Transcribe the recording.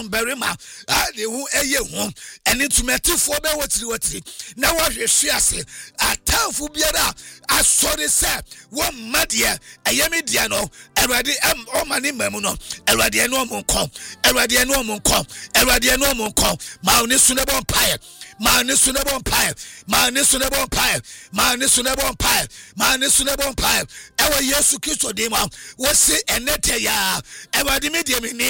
berima de hu eye hu ene tumetifo be wotiri na wahwe hwiase atamfo biara asori se wo made eyemi dia no Awurade o mane mamu no Awurade ene o monko Awurade ene o monko Awurade ene o monko ma oni su ne bon pae ma ni su ne bon pae ma ni su ne bon pae ma ni su ne bon pae ma ni su ne bon pae ewa Yesu Kristo de ma wo se enete ya Awurade me de me ni